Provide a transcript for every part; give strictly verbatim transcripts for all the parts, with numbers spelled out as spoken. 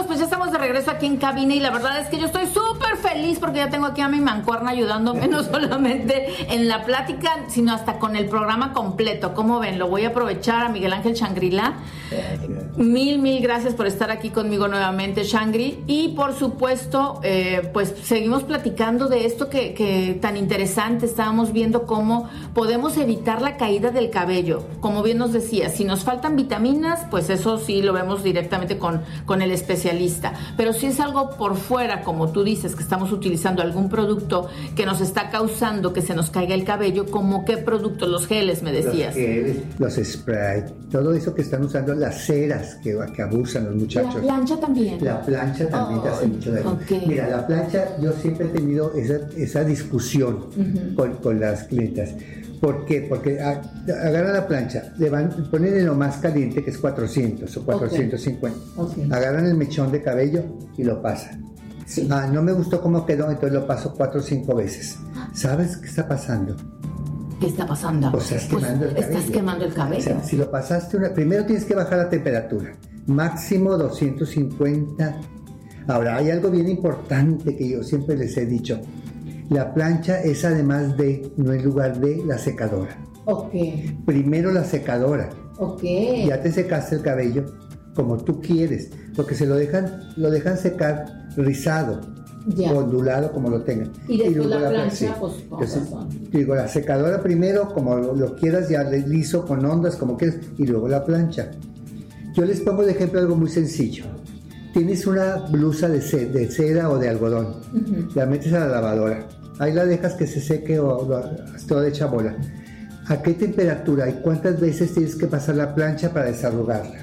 pues ya estamos de regreso aquí en cabina y la verdad es que yo estoy súper feliz porque ya tengo aquí a mi mancuerna ayudándome no solamente en la plática, sino hasta con el programa completo. ¿Cómo ven? Lo voy a aprovechar a Miguel Ángel Shangri-La. Mil, mil gracias por estar aquí conmigo nuevamente, Shangri. Y por supuesto, eh, pues seguimos platicando de esto que, que tan interesante. Estábamos viendo cómo podemos evitar la caída del cabello. Como bien nos decía, si nos faltan vitaminas, pues eso sí lo vemos directamente con, con el especialista. Pero si es algo por fuera, como tú dices, que estamos utilizando algún producto que nos está causando que se nos caiga el cabello, ¿como qué producto? Los geles, me decías. Los geles, los spray, todo eso que están usando, las ceras que, que abusan los muchachos. La plancha también. La plancha también oh, te hace mucho daño. Okay. Mira, la plancha, yo siempre he tenido esa, esa discusión uh-huh. con, con las clientas. ¿Por qué? Porque a, agarran la plancha, le van, ponen en lo más caliente, que es cuatrocientos o cuatrocientos cincuenta. Okay. Okay. Agarran el mechón de cabello y lo pasan. Sí. Ah, no me gustó cómo quedó, entonces lo paso cuatro o cinco veces. ¿Sabes qué está pasando? ¿Qué está pasando? Pues estás pues quemando el cabello. Estás quemando el cabello. O sea, si lo pasaste, una, primero tienes que bajar la temperatura, máximo doscientos cincuenta. Ahora, hay algo bien importante que yo siempre les he dicho. La plancha es además de, no en lugar de, la secadora. Ok. Primero la secadora. Ok. Ya te secaste el cabello como tú quieres, porque se lo dejan, lo dejan secar rizado, ya. ondulado, como lo tengan. Y después y la, la plancha, sí. pues con Entonces, razón. Digo, la secadora primero, como lo, lo quieras, ya liso, con ondas, como quieras, y luego la plancha. Yo les pongo de ejemplo algo muy sencillo. Tienes una blusa de, ce- de seda o de algodón, uh-huh. la metes a la lavadora, ahí la dejas que se seque o lo, toda hecha bola. ¿A qué temperatura y cuántas veces tienes que pasar la plancha para desarrugarla?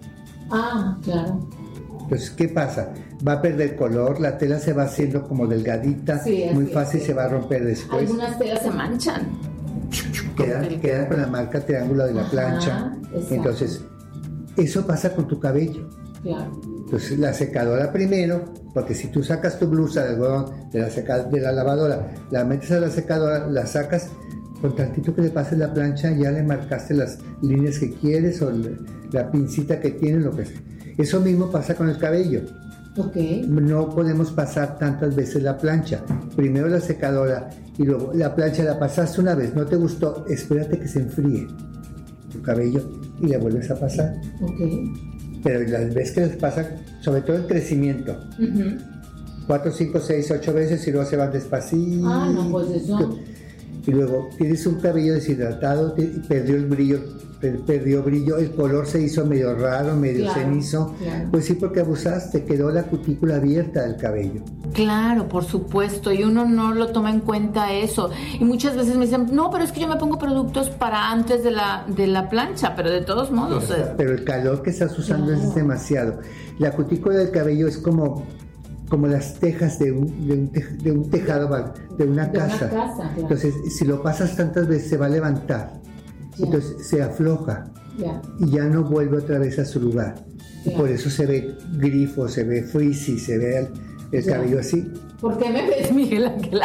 Ah, claro. Entonces, ¿qué pasa? Va a perder color, la tela se va haciendo como delgadita, sí, muy fácil es, se va a romper después. Algunas telas se manchan. Quedan, quedan con la marca triángulo de la Ajá, plancha. Exacto. Entonces, eso pasa con tu cabello. Claro. Entonces, la secadora primero, porque si tú sacas tu blusa de algodón de la, seca, de la lavadora, la metes a la secadora, la sacas, con tantito que le pases la plancha, ya le marcaste las líneas que quieres o le, la pincita que tiene, lo que sea. Eso mismo pasa con el cabello. Okay. No podemos pasar tantas veces la plancha. Primero la secadora y luego la plancha la pasaste una vez, no te gustó, espérate que se enfríe tu cabello y la vuelves a pasar. Okay. Pero las veces que les pasa, sobre todo el crecimiento, uh-huh. cuatro, cinco, seis, ocho veces y luego se van despacito. Ah, no, pues eso. Y luego tienes un cabello deshidratado, te, perdió el brillo, per, perdió brillo, el color se hizo medio raro, medio claro, cenizo. Claro. Pues sí, porque abusaste, quedó la cutícula abierta del cabello. Claro, por supuesto, y uno no lo toma en cuenta eso. Y muchas veces me dicen, no, pero es que yo me pongo productos para antes de la, de la plancha, pero de todos modos. Pero, es... pero el calor que estás usando claro. es demasiado. La cutícula del cabello es como... como las tejas de un, de un, te, de un tejado, de una de casa. Una casa claro. Entonces, si lo pasas tantas veces, se va a levantar. Yeah. Entonces, se afloja. Yeah. Y ya no vuelve otra vez a su lugar. Yeah. Y por eso se ve grifo, se ve frizzy, se ve el, el yeah. cabello así. ¿Por qué me ves, Miguel Ángel?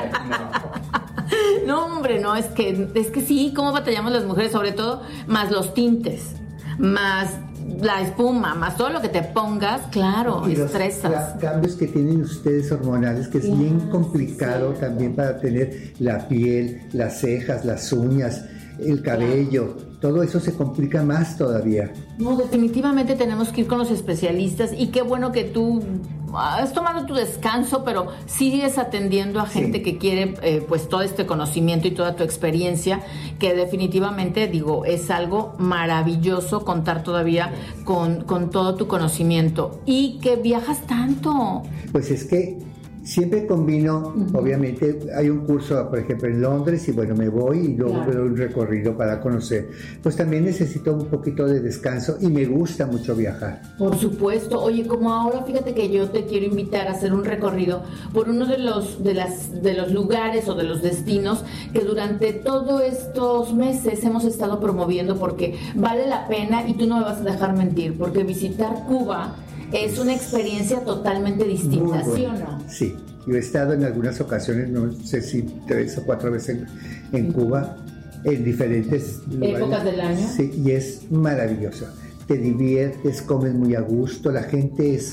no. no, hombre, no, es que, es que sí, cómo batallamos las mujeres, sobre todo, más los tintes, más... la espuma, más todo lo que te pongas, claro, y estresas. Los cambios que tienen ustedes hormonales, que es yeah, bien complicado sí, sí. también para tener la piel, las cejas, las uñas, el cabello, claro. todo eso se complica más todavía. No, definitivamente tenemos que ir con los especialistas y qué bueno que tú has tomado tu descanso, pero sigues atendiendo a gente sí. que quiere eh, pues todo este conocimiento y toda tu experiencia, que definitivamente, digo, es algo maravilloso contar todavía con, con todo tu conocimiento. ¿Y que viajas tanto? Pues es que siempre combino, uh-huh. obviamente, hay un curso, por ejemplo, en Londres, y bueno, me voy y luego claro. doy un recorrido para conocer. Pues también necesito un poquito de descanso y me gusta mucho viajar. Por supuesto. Oye, como ahora, fíjate que yo te quiero invitar a hacer un recorrido por uno de los, de las, de los lugares o de los destinos que durante todos estos meses hemos estado promoviendo, porque vale la pena y tú no me vas a dejar mentir, porque visitar Cuba es una experiencia totalmente distinta, ¿sí o no? Sí, yo he estado en algunas ocasiones, no sé si tres o cuatro veces en, en Cuba, en diferentes épocas lugares del año. Sí, y es maravilloso. Te diviertes, comes muy a gusto, la gente es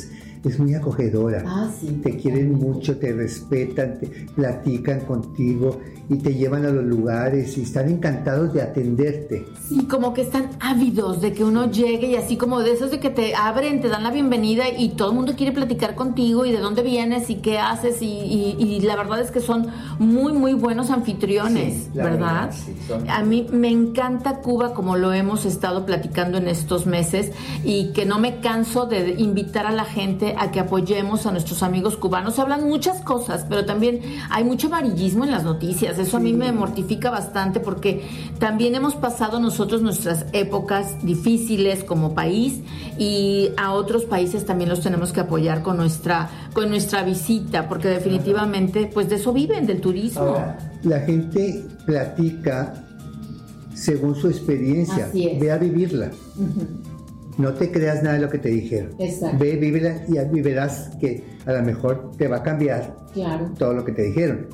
es muy acogedora. Ah, sí. Te quieren mucho, te respetan, te platican contigo y te llevan a los lugares y están encantados de atenderte. Sí, como que están ávidos de que uno llegue y así como de esos de que te abren, te dan la bienvenida y todo el mundo quiere platicar contigo y de dónde vienes y qué haces y, y, y la verdad es que son muy, muy buenos anfitriones, sí, la ¿verdad? verdad, sí, son... A mí me encanta Cuba como lo hemos estado platicando en estos meses y que no me canso de invitar a la gente a que apoyemos a nuestros amigos cubanos. Se hablan muchas cosas, pero también hay mucho amarillismo en las noticias. Eso sí. A mí me mortifica bastante porque también hemos pasado nosotros nuestras épocas difíciles como país y a otros países también los tenemos que apoyar con nuestra con nuestra visita, porque definitivamente pues de eso viven, del turismo. Ahora, la gente platica según su experiencia. Ve a vivirla. Uh-huh. No te creas nada de lo que te dijeron. Exacto. Ve, vívela y verás que a lo mejor te va a cambiar claro. todo lo que te dijeron.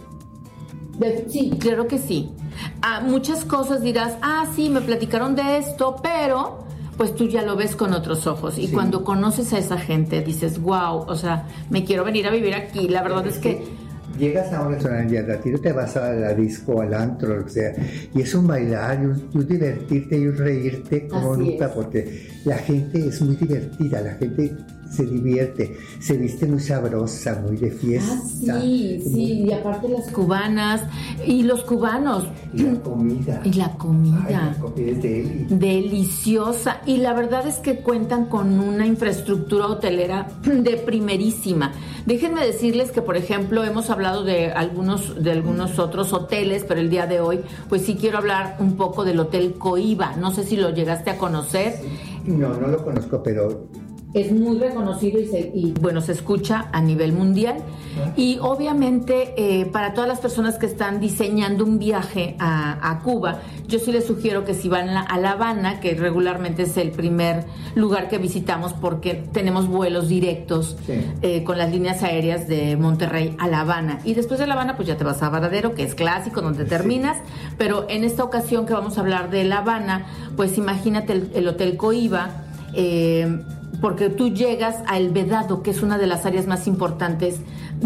Sí, claro que sí. Ah, muchas cosas dirás, ah, sí, me platicaron de esto, pero pues tú ya lo ves con otros ojos. Y sí. Cuando conoces a esa gente dices, wow, o sea, me quiero venir a vivir aquí. La verdad es, es que... que llegas a un restaurante y al ratito te vas a la disco, al antro, lo que sea, y es un bailar, y un, y un divertirte y un reírte como así nunca, es. Porque la gente es muy divertida, la gente se divierte, se viste muy sabrosa, muy de fiesta. Ah, sí, sí, muy... y aparte las cubanas y los cubanos. Y la comida. Y la comida. Ay, la comida es deli. Deliciosa. Y la verdad es que cuentan con una infraestructura hotelera de primerísima. Déjenme decirles que, por ejemplo, hemos hablado de algunos, de algunos otros hoteles, pero el día de hoy, pues sí quiero hablar un poco del Hotel Coiba. No sé si lo llegaste a conocer. No, no lo conozco, pero... es muy reconocido y, se, y bueno, se escucha a nivel mundial. Y obviamente eh, para todas las personas que están diseñando un viaje a, a Cuba, yo sí les sugiero que si van a, a La Habana, que regularmente es el primer lugar que visitamos porque tenemos vuelos directos sí. eh, con las líneas aéreas de Monterrey a La Habana. Y después de La Habana pues ya te vas a Varadero, que es clásico, donde terminas. Sí. Pero en esta ocasión que vamos a hablar de La Habana, pues imagínate el, el Hotel Coiba, eh, porque tú llegas a El Vedado, que es una de las áreas más importantes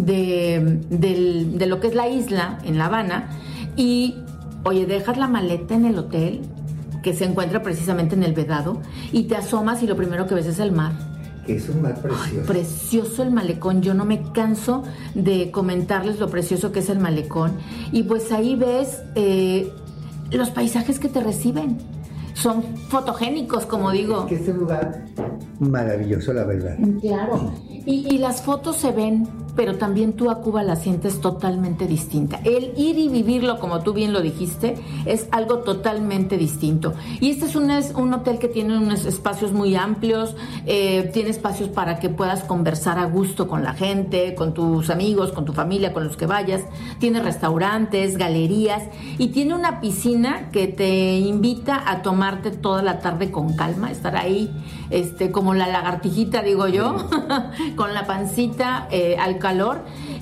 de, de, de lo que es la isla, en La Habana, y, oye, dejas la maleta en el hotel, que se encuentra precisamente en El Vedado, y te asomas y lo primero que ves es el mar. Que es un mar precioso. Ay, precioso el malecón, yo no me canso de comentarles lo precioso que es el malecón, y pues ahí ves eh, los paisajes que te reciben. Son fotogénicos, como digo. Es que es un lugar maravilloso, la verdad. Claro. Y, y las fotos se ven, pero también tú a Cuba la sientes totalmente distinta. El ir y vivirlo, como tú bien lo dijiste, es algo totalmente distinto. Y este es un, es un hotel que tiene unos espacios muy amplios, eh, tiene espacios para que puedas conversar a gusto con la gente, con tus amigos, con tu familia, con los que vayas. Tiene restaurantes, galerías y tiene una piscina que te invita a tomarte toda la tarde con calma, estar ahí este, como la lagartijita, digo yo, con la pancita eh, al calor,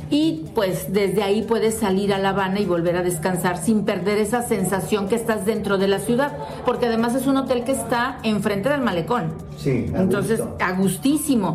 y pues desde ahí puedes salir a La Habana y volver a descansar sin perder esa sensación que estás dentro de la ciudad, porque además es un hotel que está enfrente del malecón. Sí, a entonces, gusto. a gustísimo.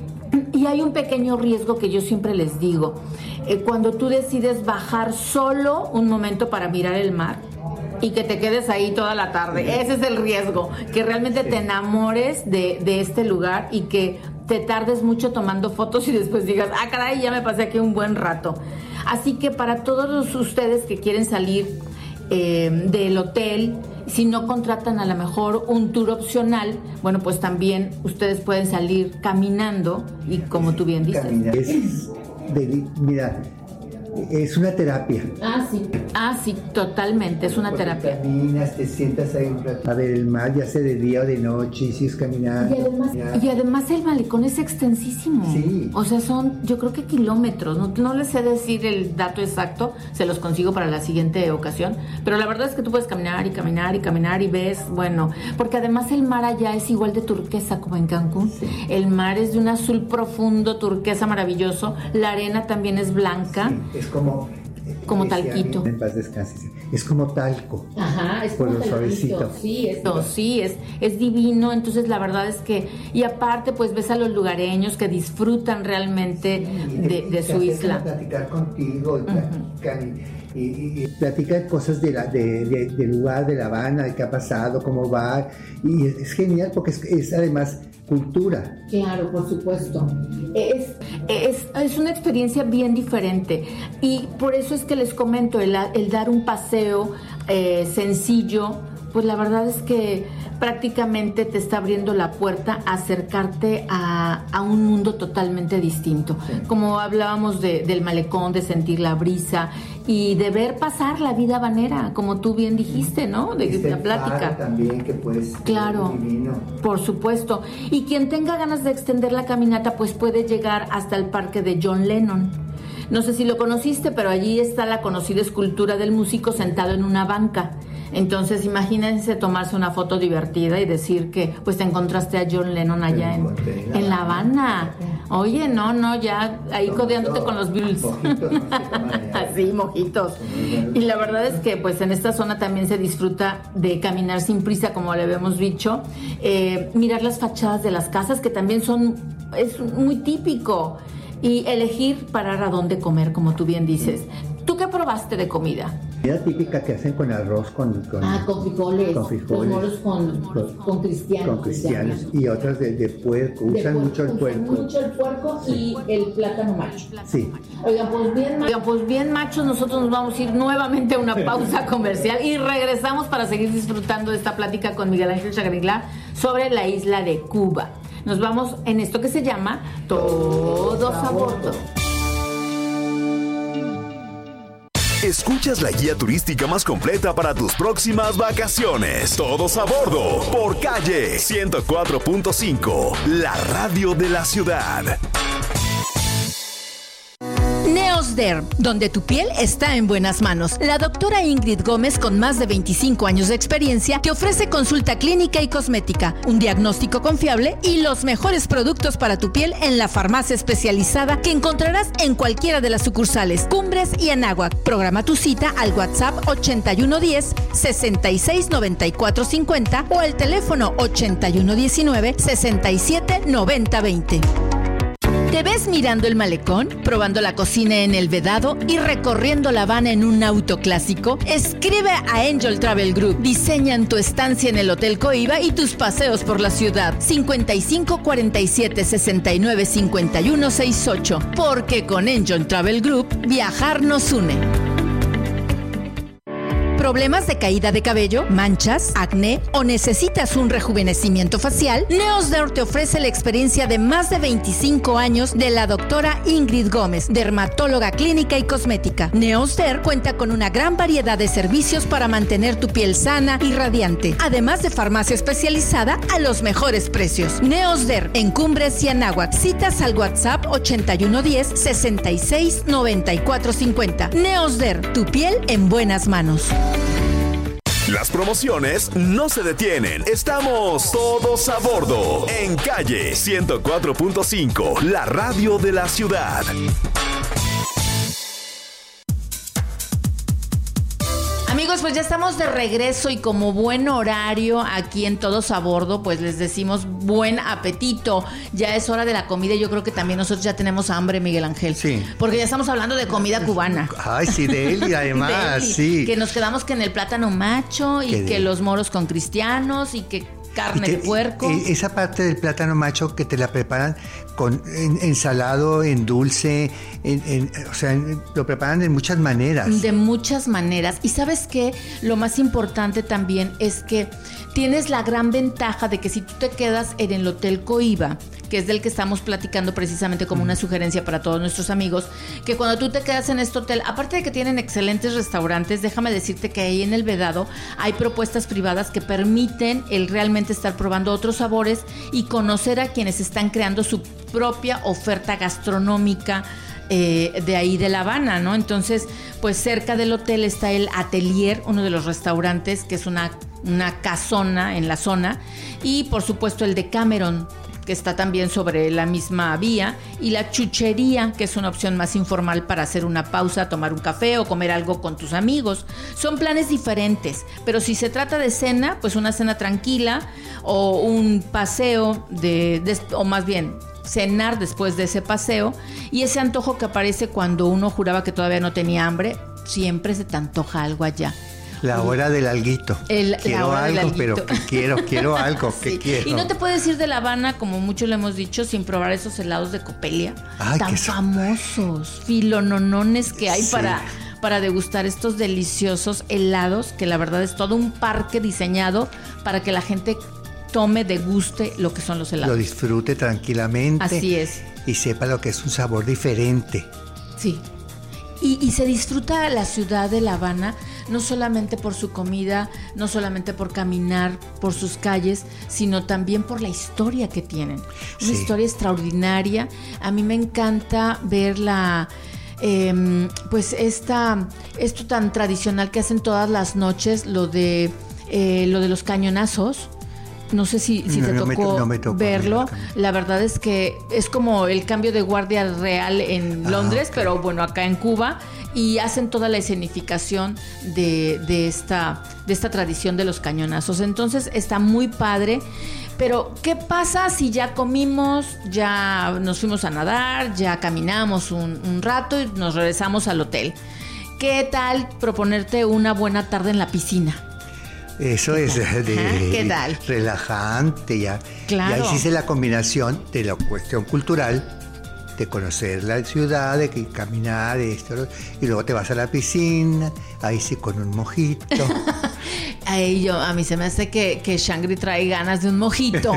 Y hay un pequeño riesgo que yo siempre les digo, eh, cuando tú decides bajar solo un momento para mirar el mar y que te quedes ahí toda la tarde, sí. Ese es el riesgo, que realmente sí. te enamores de, de este lugar y que te tardes mucho tomando fotos y después digas, ah, caray, ya me pasé aquí un buen rato. Así que para todos ustedes que quieren salir eh, del hotel, si no contratan a lo mejor un tour opcional, bueno, pues también ustedes pueden salir caminando y como tú bien dices. Caminar es de, mira, es una terapia. Ah, sí. Ah, sí, totalmente, es una Porque terapia. Caminas, te sientas ahí un rato a ver el mar, ya sea de día o de noche, y sigues caminando. Y además, y además el malecón es extensísimo. Sí. O sea, son, yo creo que kilómetros. No, no les sé decir el dato exacto, se los consigo para la siguiente ocasión. Pero la verdad es que tú puedes caminar y caminar y caminar y ves, bueno, porque además el mar allá es igual de turquesa como en Cancún. Sí. El mar es de un azul profundo, turquesa maravilloso. La arena también es blanca. Sí, es como Como talquito. En paz descanse. Es como talco. Ajá, es por como lo suavecito. Sí, es, no, sí es, es divino. Entonces la verdad es que, y aparte pues ves a los lugareños que disfrutan realmente sí, de, de su isla. A platicar contigo y platican uh-huh. y, y, y platican cosas de la, de, de, del lugar, de La Habana, de qué ha pasado, cómo va. Y es, es genial porque es, es además cultura. Claro, por supuesto. Es, es, es una experiencia bien diferente y por eso es que les comento, el, el dar un paseo eh, sencillo, pues la verdad es que prácticamente te está abriendo la puerta a acercarte a, a un mundo totalmente distinto. Sí. Como hablábamos de, del malecón, de sentir la brisa y de ver pasar la vida habanera, como tú bien dijiste, ¿no? De, de la plática. También que pues claro, por supuesto. Y quien tenga ganas de extender la caminata, pues puede llegar hasta el parque de John Lennon. No sé si lo conociste, pero allí está la conocida escultura del músico sentado en una banca. Entonces, imagínense tomarse una foto divertida y decir que pues te encontraste a John Lennon allá en, en La Habana. Oye, no, no, ya ahí codeándote con los Beatles. Mojitos, no así, mojitos. Y la verdad es que pues en esta zona también se disfruta de caminar sin prisa, como le habíamos dicho. Eh, mirar las fachadas de las casas, que también son, es muy típico. Y elegir parar a dónde comer, como tú bien dices. ¿Tú qué probaste de comida? Comida típica que hacen con arroz, con... con ah, con frijoles. Con frijoles. Los moros con, con, con cristianos. Con cristianos. Y otras de, de puerco. De usan puerco, mucho el puerco. Usan mucho el puerco sí. Y el plátano macho. Sí. Oigan, pues bien, oigan, pues bien machos, nosotros nos vamos a ir nuevamente a una pausa comercial y regresamos para seguir disfrutando de esta plática con Miguel Ángel Chagringlá sobre la isla de Cuba. Nos vamos en esto que se llama Todos a Bordo. Escuchas la guía turística más completa para tus próximas vacaciones. Todos a bordo por Calle ciento cuatro punto cinco, la radio de la ciudad. Neosderm, donde tu piel está en buenas manos. La doctora Ingrid Gómez, con más de veinticinco años de experiencia, te ofrece consulta clínica y cosmética, un diagnóstico confiable y los mejores productos para tu piel en la farmacia especializada que encontrarás en cualquiera de las sucursales Cumbres y Anáhuac. Programa tu cita al WhatsApp ochenta y uno diez, sesenta y seis noventa y cuatro cincuenta o al teléfono ochenta y uno diecinueve, sesenta y siete noventa veinte. ¿Te ves mirando el malecón, probando la cocina en el Vedado y recorriendo La Habana en un auto clásico? Escribe a Angel Travel Group. Diseñan tu estancia en el Hotel Coiba y tus paseos por la ciudad. cincuenta y cinco cuarenta y siete sesenta y nueve cincuenta y uno sesenta y ocho. Porque con Angel Travel Group, viajar nos une. ¿Problemas de caída de cabello, manchas, acné o necesitas un rejuvenecimiento facial? Neosderm te ofrece la experiencia de más de veinticinco años de la doctora Ingrid Gómez, dermatóloga clínica y cosmética. Neosderm cuenta con una gran variedad de servicios para mantener tu piel sana y radiante, además de farmacia especializada a los mejores precios. Neosderm en Cumbres y Anáhuac. Citas al WhatsApp ochenta y uno diez, sesenta y seis noventa y cuatro cincuenta. Neosderm, tu piel en buenas manos. Las promociones no se detienen. Estamos todos a bordo en Calle ciento cuatro punto cinco, la radio de la ciudad. Amigos, pues ya estamos de regreso y como buen horario aquí en Todos a Bordo, pues les decimos buen apetito. Ya es hora de la comida y yo creo que también nosotros ya tenemos hambre, Miguel Ángel. Sí. Porque ya estamos hablando de comida cubana. Ay, sí, de él y además, de él, sí. Que nos quedamos que en el plátano macho y que, que los moros con cristianos y que carne y que, de puerco. Esa parte del plátano macho que te la preparan con en, ensalado, en dulce, en, en, o sea, en, lo preparan de muchas maneras. De muchas maneras. Y ¿sabes qué? Lo más importante también es que tienes la gran ventaja de que si tú te quedas en el Hotel Coiba, que es del que estamos platicando precisamente como una sugerencia para todos nuestros amigos, que cuando tú te quedas en este hotel, aparte de que tienen excelentes restaurantes, déjame decirte que ahí en el Vedado hay propuestas privadas que permiten el realmente estar probando otros sabores y conocer a quienes están creando su propia oferta gastronómica eh, de ahí de La Habana, ¿no? Entonces, pues cerca del hotel está el Atelier, uno de los restaurantes, que es una, una casona en la zona, y por supuesto el de Cameron, que está también sobre la misma vía, y la chuchería, que es una opción más informal para hacer una pausa, tomar un café o comer algo con tus amigos. Son planes diferentes, pero si se trata de cena, pues una cena tranquila o un paseo, de, de o más bien cenar después de ese paseo, y ese antojo que aparece cuando uno juraba que todavía no tenía hambre, siempre se te antoja algo allá. La hora del alguito. El, quiero algo, alguito. pero que quiero, quiero algo, sí. que quiero. Y no te puedes ir de La Habana, como mucho le hemos dicho, sin probar esos helados de Copelia. Ay, tan famosos, filononones que hay sí. para, para degustar estos deliciosos helados, que la verdad es todo un parque diseñado para que la gente tome, deguste lo que son los helados. Lo disfrute tranquilamente. Así es. Y sepa lo que es un sabor diferente. Sí. Y, y se disfruta la ciudad de La Habana no solamente por su comida, no solamente por caminar por sus calles, sino también por la historia que tienen. Una sí. historia extraordinaria. A mí me encanta ver la... Eh, pues esta, esto tan tradicional que hacen todas las noches, lo de, eh, lo de los cañonazos. No sé si, si no, te no tocó, me, no me tocó verlo. La verdad es que es como el cambio de guardia real en Londres, ah, okay. pero bueno, acá en Cuba, y hacen toda la escenificación de, de, esta, de esta tradición de los cañonazos. Entonces está muy padre. Pero, ¿qué pasa si ya comimos, ya nos fuimos a nadar, ya caminamos un, un rato y nos regresamos al hotel? ¿Qué tal proponerte una buena tarde en la piscina? Eso es de ¿Qué tal? relajante, ya. Claro. Ya hiciste la combinación de la cuestión cultural, de conocer la ciudad, de que caminar, esto, y luego te vas a la piscina, ahí sí con un mojito. Ay, yo, a mí se me hace que, que Shangri trae ganas de un mojito.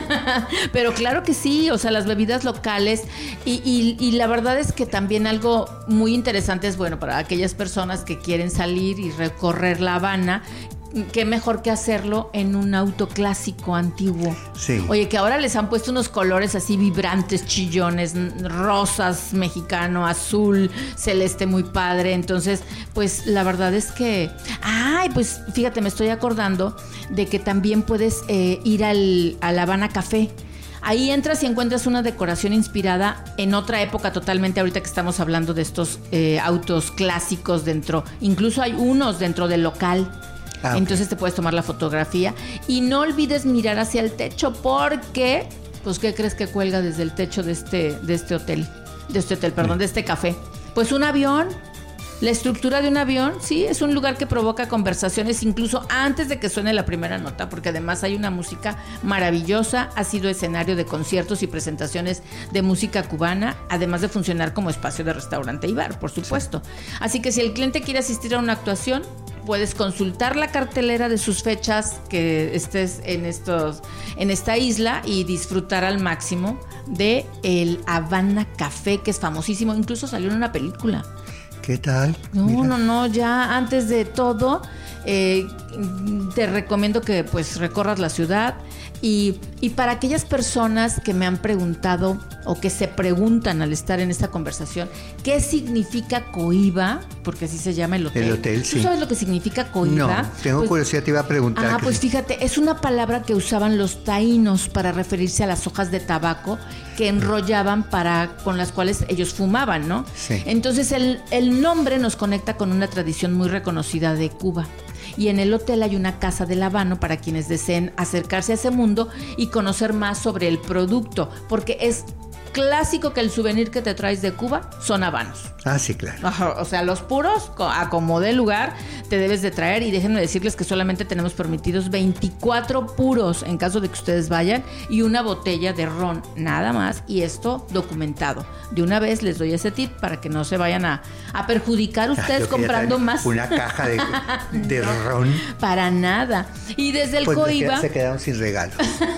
Pero claro que sí, o sea, las bebidas locales. Y, y, y la verdad es que también algo muy interesante es, bueno, para aquellas personas que quieren salir y recorrer La Habana, qué mejor que hacerlo en un auto clásico antiguo. Sí. Oye, que ahora les han puesto unos colores así vibrantes, chillones, rosas, mexicano, azul, celeste, muy padre. Entonces, pues la verdad es que... Ay, pues fíjate, me estoy acordando de que también puedes eh, ir al, al Habana Café. Ahí entras y encuentras una decoración inspirada en otra época totalmente, ahorita que estamos hablando de estos eh, autos clásicos dentro. Incluso hay unos dentro del local. Ah, entonces okay. te puedes tomar la fotografía y no olvides mirar hacia el techo porque, pues, ¿qué crees que cuelga desde el techo de este, de este hotel? De este hotel, perdón, de este café. Pues un avión. La estructura de un avión, sí, es un lugar que provoca conversaciones incluso antes de que suene la primera nota, porque además hay una música maravillosa, ha sido escenario de conciertos y presentaciones de música cubana, además de funcionar como espacio de restaurante y bar, por supuesto. Sí. Así que si el cliente quiere asistir a una actuación, puedes consultar la cartelera de sus fechas que estés en estos, en esta isla y disfrutar al máximo de el Habana Café, que es famosísimo, incluso salió en una película. ¿Qué tal? No, Mira. no, no, ya antes de todo, eh, te recomiendo que pues recorras la ciudad y, y para aquellas personas que me han preguntado o que se preguntan al estar en esta conversación, ¿qué significa Coiba? Porque así se llama el hotel. El hotel, sí. ¿Tú sabes lo que significa Coiba? No, tengo pues, curiosidad, te iba a preguntar. Ah, pues fíjate, es una palabra que usaban los taínos para referirse a las hojas de tabaco que enrollaban para con las cuales ellos fumaban, ¿no? Sí. Entonces el, el nombre nos conecta con una tradición muy reconocida de Cuba. Y en el hotel hay una casa del habano para quienes deseen acercarse a ese mundo y conocer más sobre el producto, porque es clásico que el souvenir que te traes de Cuba son habanos. Ah, sí, claro. O sea, los puros, a como dé lugar, te debes de traer. Y déjenme decirles que solamente tenemos permitidos veinticuatro puros en caso de que ustedes vayan y una botella de ron, nada más. Y esto documentado. De una vez les doy ese tip para que no se vayan a, a perjudicar ustedes ah, comprando más. Una caja de, de no, ron. Para nada. Y desde el pues Coiba... Se quedaron sin regalo.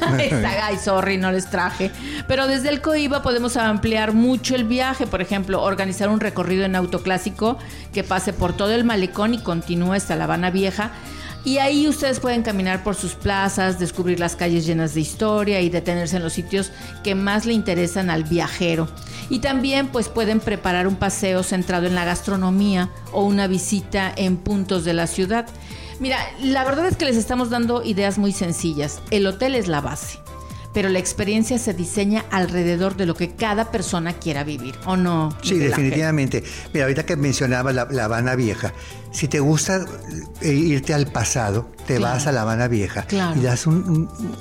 Ay, sorry, no les traje. Pero desde el Coiba podemos ampliar mucho el viaje. Por ejemplo, organizar un recorrido en auto clásico que pase por todo el malecón y continúe hasta La Habana Vieja. Y ahí ustedes pueden caminar por sus plazas, descubrir las calles llenas de historia y detenerse en los sitios que más le interesan al viajero. Y también pues pueden preparar un paseo centrado en la gastronomía o una visita en puntos de la ciudad. Mira, la verdad es que les estamos dando ideas muy sencillas. El hotel es la base. pero la experiencia se diseña alrededor de lo que cada persona quiera vivir, ¿o no? Sí, definitivamente. Mira, ahorita que mencionaba la, la Habana Vieja, si te gusta irte al pasado, te claro. vas a la Habana Vieja claro. y das un, un, un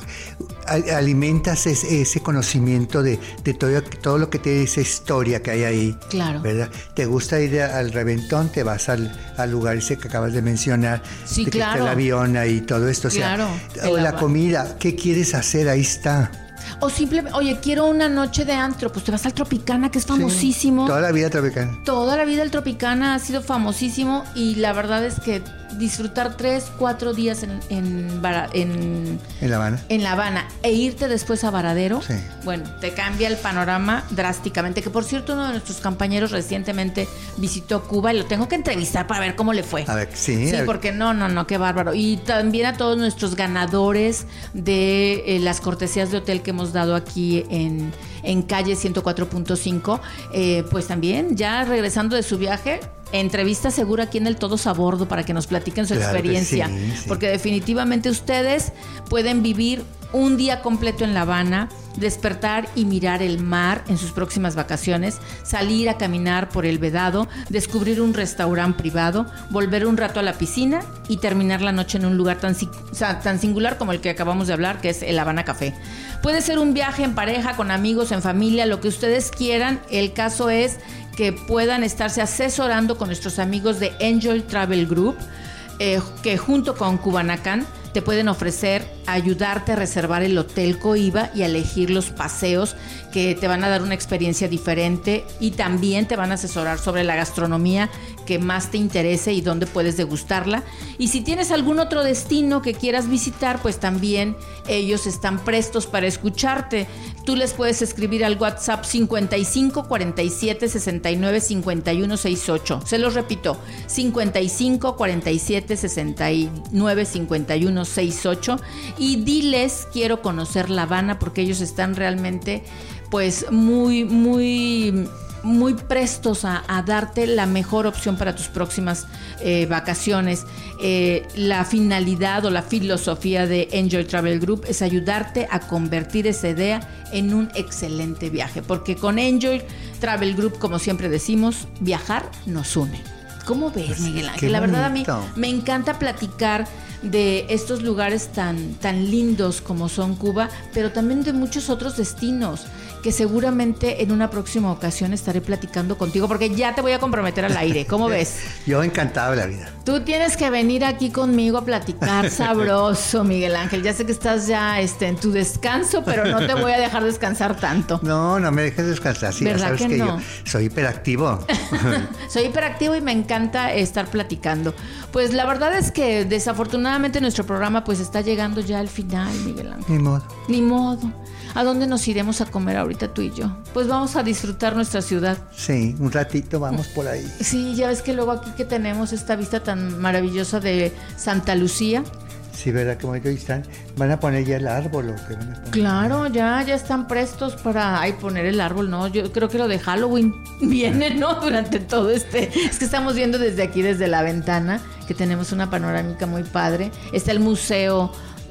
alimentas ese, ese conocimiento de, de todo, todo lo que te dice historia que hay ahí. Claro. ¿Verdad? Te gusta ir al Reventón, te vas al, al lugar ese que acabas de mencionar. Sí, de que claro. está el avión ahí, todo esto. Claro. O sea, o la comida, ¿qué quieres hacer? Ahí está. O simplemente, oye, quiero una noche de antro, pues te vas al Tropicana, que es famosísimo. Sí, toda la vida Tropicana. Toda la vida el Tropicana ha sido famosísimo y la verdad es que disfrutar tres, cuatro días en, en, en, en La Habana. En La Habana e irte después a Varadero, sí. bueno, te cambia el panorama drásticamente. Que por cierto, uno de nuestros compañeros recientemente visitó Cuba y lo tengo que entrevistar para ver cómo le fue. A ver, sí. Sí, ver. porque no, no, no, qué bárbaro. Y también a todos nuestros ganadores de eh, las cortesías de hotel que hemos dado aquí en, en Calle ciento cuatro punto cinco, eh, pues también ya regresando de su viaje, entrevista segura aquí en el Todos a Bordo para que nos platiquen su claro experiencia, sí, sí. Porque definitivamente ustedes pueden vivir un día completo en La Habana, despertar y mirar el mar en sus próximas vacaciones, salir a caminar por el Vedado, descubrir un restaurante privado, volver un rato a la piscina y terminar la noche en un lugar tan, o sea, tan singular como el que acabamos de hablar, que es el Habana Café. Puede ser un viaje en pareja, con amigos, en familia, lo que ustedes quieran. El caso es que puedan estarse asesorando con nuestros amigos de Enjoy Travel Group, eh, que junto con Cubanacan te pueden ofrecer ayudarte a reservar el Hotel Coiba y a elegir los paseos que te van a dar una experiencia diferente y también te van a asesorar sobre la gastronomía que más te interese y dónde puedes degustarla. Y si tienes algún otro destino que quieras visitar, pues también ellos están prestos para escucharte. Tú les puedes escribir al WhatsApp cincuenta y cinco cuarenta y siete sesenta y nueve cincuenta y uno sesenta y ocho. Se los repito, cincuenta y cinco cuarenta y siete sesenta y nueve cincuenta y uno sesenta y ocho, y diles quiero conocer La Habana, porque ellos están realmente pues muy muy muy prestos a, a darte la mejor opción para tus próximas eh, vacaciones. Eh, la finalidad o la filosofía de Enjoy Travel Group es ayudarte a convertir esa idea en un excelente viaje, porque con Enjoy Travel Group, como siempre decimos, viajar nos une. ¿Cómo ves, Miguel Ángel? La verdad, a mí me encanta platicar de estos lugares tan, tan lindos como son Cuba, pero también de muchos otros destinos que seguramente en una próxima ocasión estaré platicando contigo, porque ya te voy a comprometer al aire. ¿Cómo ves? Yo encantado de la vida. Tú tienes que venir aquí conmigo a platicar sabroso, Miguel Ángel. Ya sé que estás ya este, en tu descanso, pero no te voy a dejar descansar tanto. No, no me dejes descansar. Sí, ¿verdad ya sabes que que no? yo soy hiperactivo. Soy hiperactivo y me encanta estar platicando. Pues la verdad es que desafortunadamente nuestro programa pues está llegando ya al final, Miguel Ángel. Ni modo. Ni modo. ¿A dónde nos iremos a comer ahorita tú y yo? Pues vamos a disfrutar nuestra ciudad. Sí, un ratito vamos por ahí. Sí, ya ves que luego aquí que tenemos esta vista tan maravillosa de Santa Lucía. Sí, ¿verdad? Como ahí están, van a poner ya el árbol o qué van a poner. Claro, ya, ya están prestos para ay, poner el árbol, ¿no? Yo creo que lo de Halloween viene, ¿no? Durante todo este... Es que estamos viendo desde aquí, desde la ventana, que tenemos una panorámica muy padre. Está el Museo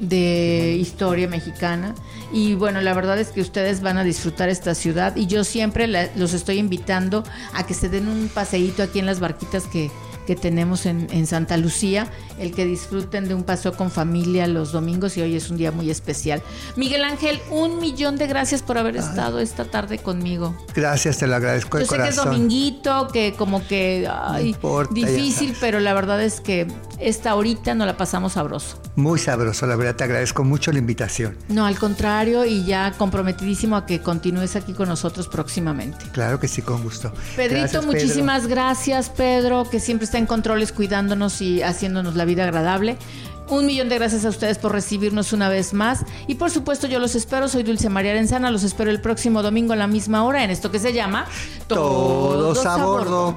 de Historia Mexicana y bueno, la verdad es que ustedes van a disfrutar esta ciudad y yo siempre la, los estoy invitando a que se den un paseíto aquí en las barquitas que, que tenemos en, en Santa Lucía, el que disfruten de un paseo con familia los domingos, y hoy es un día muy especial. Miguel Ángel, un millón de gracias por haber estado ay. esta tarde conmigo. Gracias, te lo agradezco de yo sé corazón. Que es dominguito, que como que ay, no importa, difícil, pero la verdad es que esta horita nos la pasamos sabroso. Muy sabroso, la verdad, te agradezco mucho la invitación. No, al contrario, y ya comprometidísimo a que continúes aquí con nosotros próximamente. Claro que sí, con gusto. Pedrito, gracias, muchísimas Pedro. gracias, Pedro, que siempre está en controles cuidándonos y haciéndonos la vida agradable. Un millón de gracias a ustedes por recibirnos una vez más. Y por supuesto yo los espero, soy Dulce María Arenzana, los espero el próximo domingo a la misma hora en esto que se llama Todos, Todos a Bordo.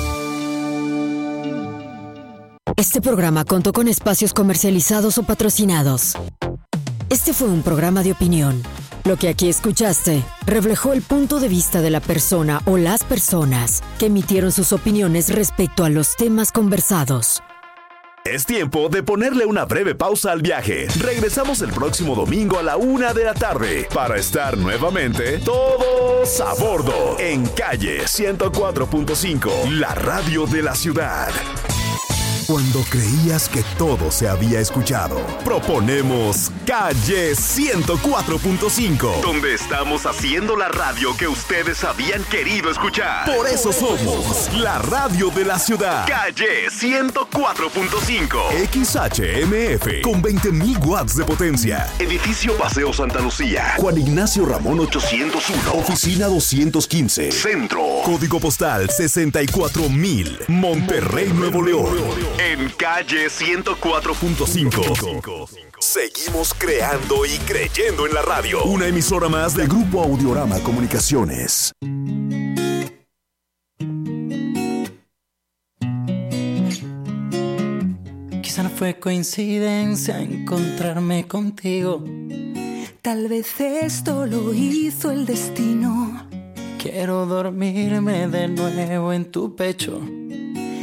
Este programa contó con espacios comercializados o patrocinados. Este fue un programa de opinión. Lo que aquí escuchaste reflejó el punto de vista de la persona o las personas que emitieron sus opiniones respecto a los temas conversados. Es tiempo de ponerle una breve pausa al viaje. Regresamos el próximo domingo a la una de la tarde para estar nuevamente todos a bordo en Calle ciento cuatro punto cinco, la radio de la ciudad. Cuando creías que todo se había escuchado, proponemos Calle ciento cuatro punto cinco, donde estamos haciendo la radio que ustedes habían querido escuchar. Por eso somos la radio de la ciudad. Calle ciento cuatro punto cinco. X H M F con veinte mil watts de potencia. Edificio Paseo Santa Lucía. Juan Ignacio Ramón ochocientos uno. Oficina doscientos quince. Centro. Código postal sesenta y cuatro mil. Monterrey, Nuevo León. En Calle ciento cuatro punto cinco. Seguimos creando y creyendo en la radio. Una emisora más de Grupo Audiorama Comunicaciones. Quizá no fue coincidencia encontrarme contigo. Tal vez esto lo hizo el destino. Quiero dormirme de nuevo en tu pecho.